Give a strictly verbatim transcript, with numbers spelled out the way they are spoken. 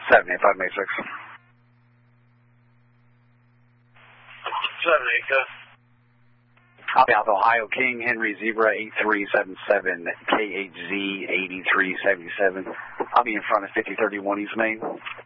seven eight five Matrix. seven eight, go. Copy Alpha Ohio King Henry Zebra eight three seven seven K H Z eighty-three seventy-seven. I'll be in front of fifty thirty-one East Main.